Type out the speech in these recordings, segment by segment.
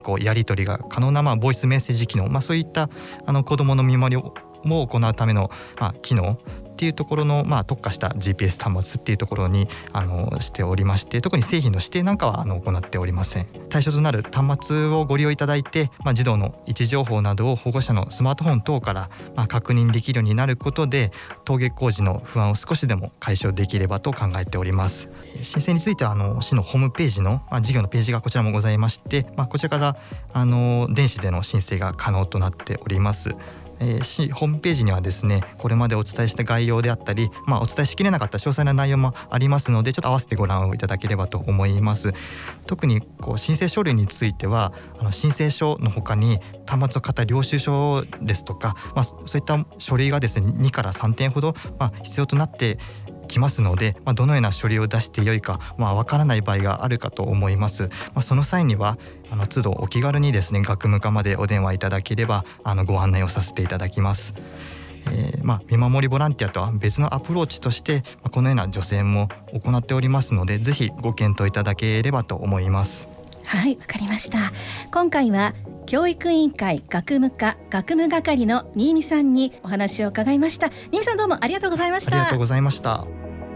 やり取りが可能なボイスメッセージ機能、そういった子どもの見守りを行うための機能っていうところの特化した GPS 端末っていうところにしておりまして、特に製品の指定なんかは行っておりません。対象となる端末をご利用いただいて、児童の位置情報などを保護者のスマートフォン等から確認できるようになることで、登下校時の不安を少しでも解消できればと考えております。申請については市のホームページの事業のページがこちらもございまして、こちらから電子での申請が可能となっております。市ホームページにはですね、これまでお伝えした概要であったり、お伝えしきれなかった詳細な内容もありますので、ちょっと合わせてご覧をいただければと思います。特に申請書類については申請書の他に端末を買った領収書ですとか、そういった書類がですね2から3点ほど必要となってきますので、どのような書類を出してよいかわからない場合があるかと思います。その際には都度お気軽にですね学務課までお電話いただければご案内をさせていただきます。見守りボランティアとは別のアプローチとしてこのような助成も行っておりますので、ぜひご検討いただければと思います。 はい、わかりました。今回は教育委員会学務課学務係の新見さんにお話を伺いました。新見さん、どうもありがとうございました。 ありがとうございました。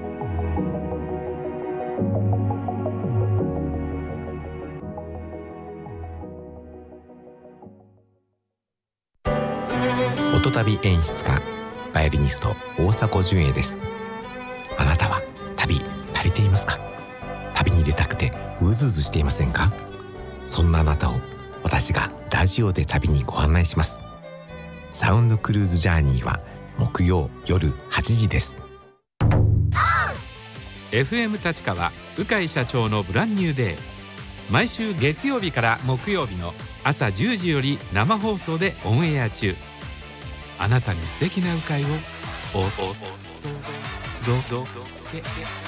音旅演出家バイオリニスト大迫純也です。あなたは旅足りていますか？旅に出たくてうずうずしていませんか？そんなあなたを私がラジオで旅にご案内します。サウンドクルーズジャーニーは木曜夜8時です。 FM 立川鵜飼社長のブランニューデー、毎週月曜日から木曜日の朝10時より生放送でオンエア中。あなたに素敵な鵜飼をお届け